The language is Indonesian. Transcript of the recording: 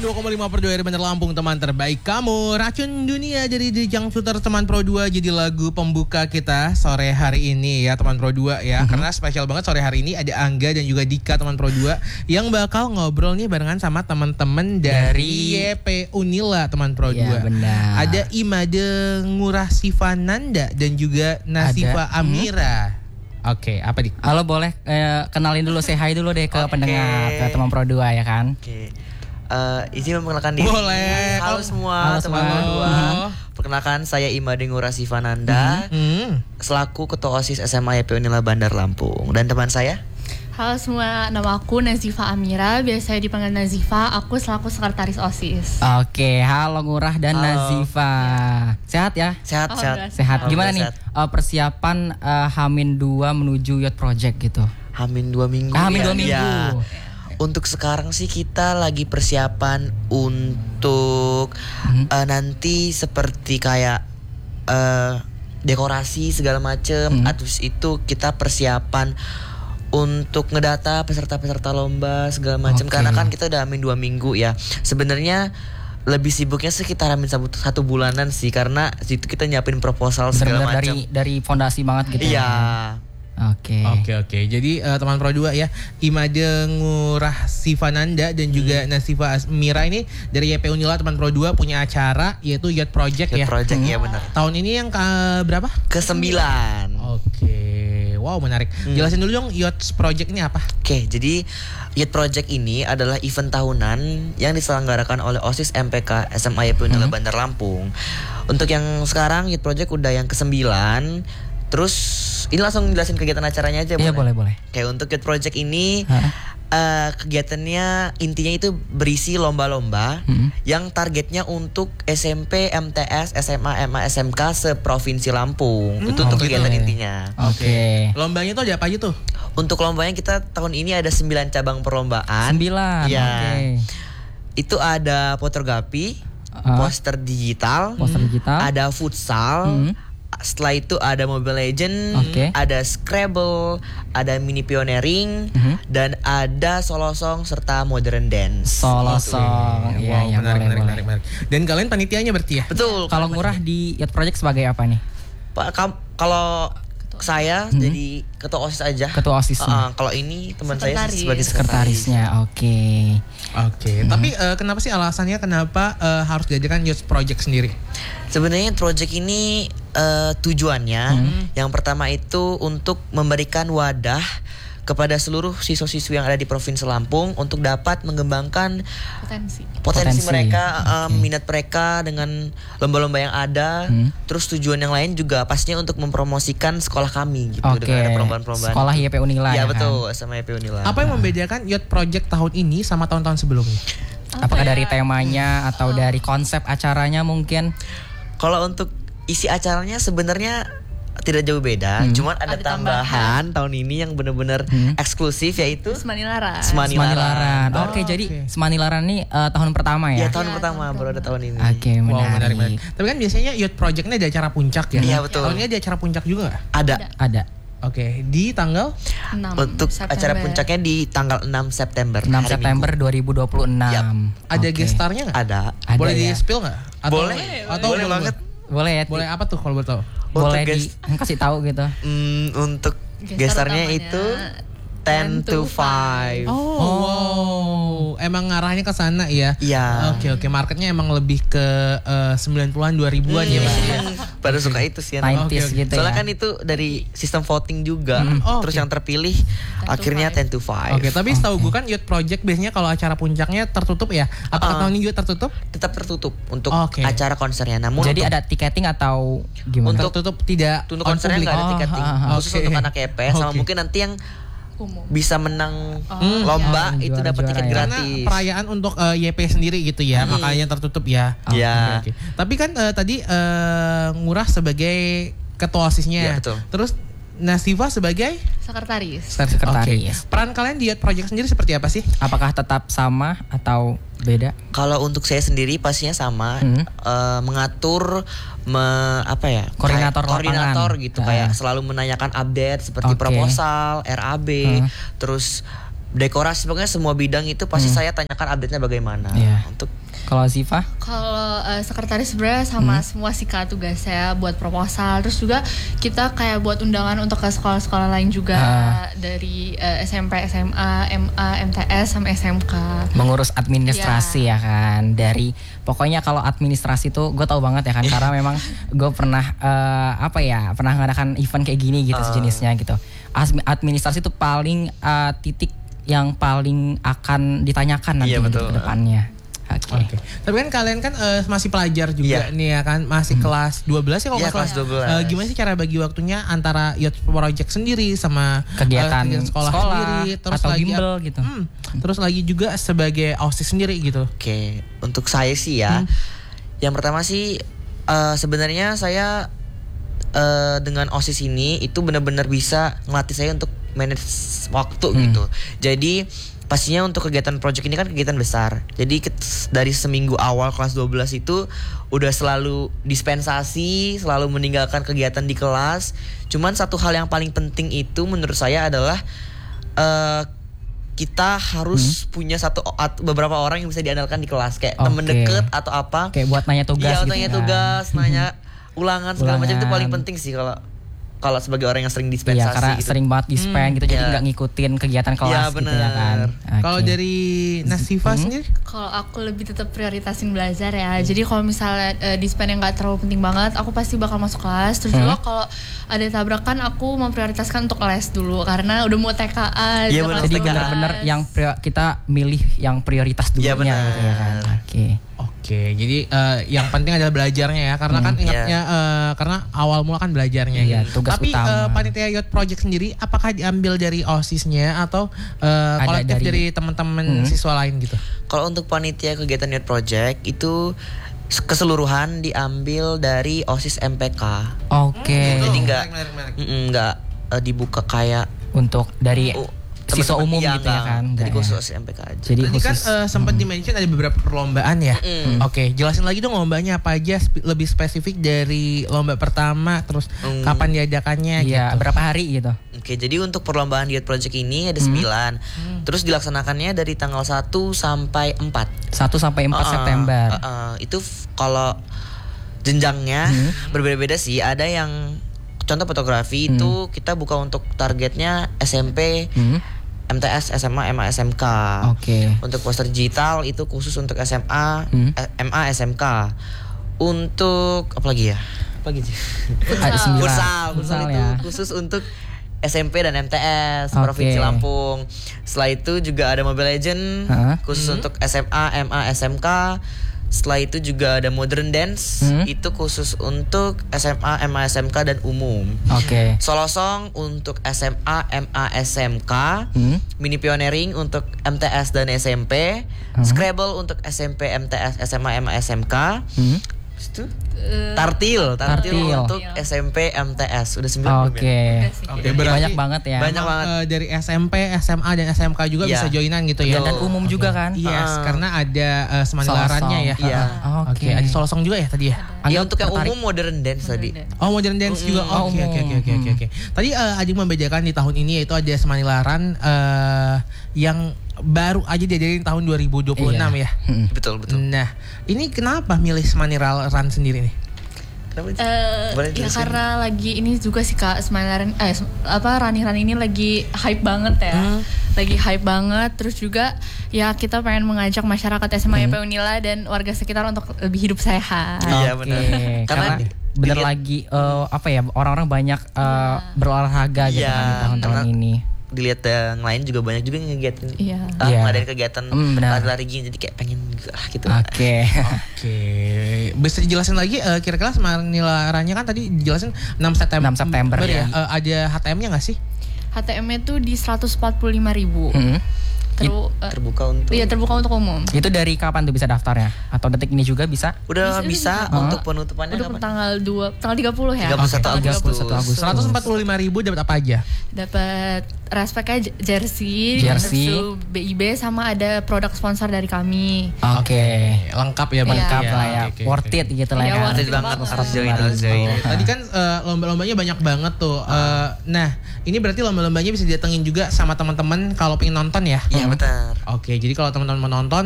102,5 per 2 dari Bandar Lampung, teman terbaik kamu. Racun Dunia dari The Junk Shooter teman Pro 2 jadi lagu pembuka kita sore hari ini ya teman Pro 2 ya. Karena spesial banget sore hari ini ada Angga dan juga Dika teman Pro 2 yang bakal ngobrol nih barengan sama teman-teman dari YP Unila teman Pro 2. Ya, benar. Ada Imade Ngurah Sivananda dan juga Nasifa Amira. Oke, apa dik? Halo, boleh kenalin dulu, say hi dulu deh ke pendengar, ke teman Pro 2 ya kan? Oke. Izin memperkenalkan diri. Boleh. Halo semua teman Pro 2. Perkenalkan saya Imade Ngurah Sivananda, selaku Ketua OSIS SMA YP Unila Bandar Lampung. Dan teman saya? Halo semua, nama aku Nazifa Amira, biasa dipanggil Nazifa, aku selaku sekretaris OSIS. Oke, halo Ngurah dan Nazifa. Sehat ya? Sehat. Sehat. Gimana nih Sehat. persiapan Hamin 2 menuju Youth Project gitu? Hamin 2 minggu. Hamin 2 minggu. Ya. Untuk sekarang sih kita lagi persiapan untuk nanti seperti kayak dekorasi segala macem. Terus itu kita persiapan untuk ngedata peserta-peserta lomba segala macam. Karena kan kita udah Hamin 2 minggu ya. Sebenarnya lebih sibuknya sekitar Hamin 1 bulanan sih, karena situ kita nyiapin proposal segala macam. Dari fondasi banget gitu. Iya. Oke. Jadi teman Pro 2 ya, Imade Ngurah Sivananda dan juga Nasifa Amira ini dari YP Unila teman Pro 2 punya acara yaitu Youth Project ya. Youth Project ya benar. Tahun ini yang berapa? Ke-9. Oke. Wow, menarik. Jelasin dulu dong Youth Project ini apa? Oke, jadi Youth Project ini adalah event tahunan yang diselenggarakan oleh OSIS MPK SMA YP Unila Bandar Lampung. Untuk yang sekarang Youth Project udah yang ke-9. Terus ini langsung jelasin kegiatan acaranya aja. Iya, boleh. Kayak untuk Youth Project ini kegiatannya intinya itu berisi lomba-lomba yang targetnya untuk SMP, MTS, SMA, MA, SMK seprovinsi Lampung. Itu untuk kegiatan intinya. Oke. Lombanya tuh ada apa aja tuh? Untuk lombanya kita tahun ini ada 9 cabang perlombaan. 9. Ya. Oke. Itu ada fotografi, poster digital, ada futsal. Setelah itu ada Mobile Legend, ada Scrabble, ada mini pioneering, dan ada solo song serta modern dance. Solo song. Wow, menarik. Dan kalian panitianya berarti ya? Betul. Kalau Ngurah di Youth Project sebagai apa nih? Pak, kalau saya jadi ketua OSIS aja. Ketua OSIS. Kalau ini teman saya sebagai sekretarisnya. Oke. Tapi kenapa sih alasannya kenapa harus diadakan Youth Project sendiri? Sebenarnya project ini tujuannya yang pertama itu untuk memberikan wadah kepada seluruh siswa-siswi yang ada di Provinsi Lampung untuk dapat mengembangkan potensi mereka, minat mereka dengan lomba-lomba yang ada. Terus tujuan yang lain juga pastinya untuk mempromosikan sekolah kami gitu dengan ada perlombaan-perlombaan. Sekolah YP Unila ya kan? Betul, sama YP Unila. Apa yang membedakan Youth Project tahun ini sama tahun-tahun sebelumnya? Apakah dari temanya atau dari konsep acaranya mungkin? Kalau untuk isi acaranya sebenarnya tidak jauh beda, cuman ada tambahan tahun ini yang benar-benar eksklusif, yaitu Semanilaran. Oke, jadi Semanilaran ini tahun pertama ya? Iya, tahun pertama baru ada tahun ini. Oke, menarik. Tapi kan biasanya Youth Project-nya ada acara puncak ya? Iya, betul. Tahun ini ada acara puncak juga nggak? Ada. Oke, di tanggal 6 untuk September. acara puncaknya di tanggal 6 September. 6 September 2026. Yap. Ada gestarnya nggak? Ada. Boleh ya? di-spill nggak? Boleh banget. Boleh ya? Boleh apa tuh kalau boleh tahu? Boleh kasih tahu gitu. Untuk gestarnya itu 10 to 5. Wow. Emang ngarahnya ke sana ya? Iya. Oke. Marketnya emang lebih ke 90-an 2000-an ya, Mas. Pada suka itu sih. 90s gitu ya. Soalnya kan itu dari sistem voting juga. Terus yang terpilih akhirnya 10 to 5. Oke, tapi setahu gue kan Youth Project biasanya kalau acara puncaknya tertutup ya. Apakah tahun ini juga tertutup? Tetap tertutup untuk acara konsernya. Namun jadi ada tiketing atau gimana? Untuk tertutup tidak. Untuk konsernya nggak ada tiketing. Khusus untuk anak YP sama mungkin nanti yang bisa menang lomba itu dapat tiket gratis. Karena perayaan untuk YP sendiri gitu ya, makanya tertutup ya. Iya. Okay. Tapi kan tadi Ngurah sebagai ketua OSIS-nya. Ya, betul. Terus Nasifa sebagai sekretaris. Okay. Peran kalian di Youth Project sendiri seperti apa sih? Apakah tetap sama atau beda? Kalau untuk saya sendiri pastinya sama, mengatur koordinator gitu, kayak selalu menanyakan update seperti proposal, RAB, terus dekorasi, pokoknya semua bidang itu pasti saya tanyakan update-nya bagaimana. Iya. Untuk Kalau Ziva? Kalau sekretaris sebenarnya sama semua sih Kak tugasnya, buat proposal, terus juga kita kayak buat undangan untuk ke sekolah-sekolah lain juga dari SMP, SMA, MA, MTS sama SMK. Mengurus administrasi ya kan. Dari pokoknya kalau administrasi tuh gue tahu banget ya kan, karena memang gue pernah pernah ngadakan event kayak gini gitu sejenisnya gitu. Administrasi tuh paling titik yang paling akan ditanyakan nanti gitu ke depannya. Oke. Tapi kan kalian kan masih pelajar juga nih ya kan, masih kelas 12 ya kalau nggak kelas salah. 12. Gimana sih cara bagi waktunya antara youth project sendiri sama Kegiatan sekolah sendiri, terus atau lagi bimbel gitu. Terus lagi juga sebagai OSIS sendiri gitu. Oke, untuk saya sih ya, yang pertama sih sebenarnya saya dengan OSIS ini itu benar-benar bisa ngelatih saya untuk manage waktu gitu. Jadi pastinya untuk kegiatan project ini kan kegiatan besar. Jadi dari seminggu awal kelas 12 itu udah selalu dispensasi, selalu meninggalkan kegiatan di kelas. Cuman satu hal yang paling penting itu menurut saya adalah kita harus punya beberapa orang yang bisa diandalkan di kelas, kayak temen deket atau apa. Kayak buat nanya tugas gitu. Nanya tugas, nanya ulangan segala macam itu paling penting sih kalau sebagai orang yang sering dispensasi. Iya, karena gitu. sering banget dispen gitu, jadi nggak ngikutin kegiatan kelas gitu ya kan. Kalau dari Nazifa sendiri? Kalau aku lebih tetap prioritasin belajar ya. Jadi kalau misalnya dispen yang nggak terlalu penting banget, aku pasti bakal masuk kelas. Terus juga kalau ada tabrakan, aku memprioritaskan untuk les dulu karena udah mau TKA. Iya benar. Jadi benar-benar yang kita milih yang prioritas dulunya gitu ya kan. Oke, jadi yang penting adalah belajarnya ya, karena kan ingatnya karena awal mula kan belajarnya. Iya, tugas tapi utama. panitia youth project sendiri apakah diambil dari OSIS-nya atau kolektif dari teman-teman siswa lain gitu? Kalau untuk panitia kegiatan youth project itu keseluruhan diambil dari OSIS MPK. Oke. Jadi nggak dibuka kayak Untuk dari siswa umum iya, gitu ya kan. Jadi Enggak khusus MPK aja. Jadi Tadi kan khusus sempat di-mention ada beberapa perlombaan ya. Oke, jelasin lagi dong lombanya apa aja, lebih spesifik dari lomba pertama, terus kapan diadakannya iya, gitu. berapa hari gitu. Oke, jadi untuk perlombaan youth project ini ada 9. Terus dilaksanakannya dari tanggal 1 sampai 4. 1 sampai 4 September. Itu kalau jenjangnya berbeda-beda sih. Ada yang contoh fotografi itu kita buka untuk targetnya SMP, MTS, SMA, MA, SMK. Oke. Untuk poster digital itu khusus untuk SMA, MA, SMK. Untuk apa lagi ya? Apa lagi? Ada 9. Futsal itu khusus untuk SMP dan MTS Provinsi Lampung. Setelah itu juga ada Mobile Legend khusus untuk SMA, MA, SMK. Setelah itu juga ada Modern Dance, itu khusus untuk SMA, MA, SMK dan umum. Oke. Solo Song untuk SMA, MA, SMK. Mini Pioneering untuk MTS dan SMP. Scrabble untuk SMP, MTS, SMA, MA, SMK. Itu Tartil untuk SMP, MTS. Udah 9 Oke. Banyak banget ya. Banyak banget. Dari SMP, SMA dan SMK juga bisa joinan gitu ya. Dan umum juga kan? Yes, karena ada semanilarannya ya. Iya. Oke, ada Solo Song juga ya tadi ya? Ya untuk yang umum Modern Dance tadi. Oh, Modern Dance juga. Oke. Tadi Ajeng membedakan di tahun ini yaitu ada semanilaran yang baru aja diadain tahun 2026 ya. Betul. Nah, ini kenapa milih semanilaran sendiri nih? Ya karena lagi ini juga sih Kak, Rani ini lagi hype banget ya. Lagi hype banget, terus juga ya kita pengen mengajak masyarakat SMA YP Unila dan warga sekitar untuk lebih hidup sehat. Iya benar. Karena bener lagi orang-orang banyak berolahraga gitu kan di tahun-tahun ini. Dilihat yang lain juga banyak juga yang kegiatan ada kegiatan lari-lari gini, jadi kayak pengen gitu. Oke. Bisa dijelasin lagi kira-kira semanilarannya kan tadi dijelasin 6 September ya. Ada HTM-nya nggak sih? HTM-nya tuh di 145.000. Terbuka untuk terbuka untuk umum. Itu dari kapan tuh bisa daftarnya? Atau detik ini juga bisa? Udah bisa. Untuk penutupannya udah tanggal 30 ya. 31 Agustus. 145.000 dapat apa aja? Dapat Respect-nya jersey, BIB sama ada produk sponsor dari kami. Oke. Lengkap ya, Lengkap lah ya. Oke. Worth it gitu lah ya. Worth it banget harus join. Tadi kan lomba-lombanya banyak banget tuh. Nah, ini berarti lomba-lombanya bisa didatengin juga sama teman-teman kalau pengen nonton ya? Iya benar. Oke, jadi kalau teman-teman mau nonton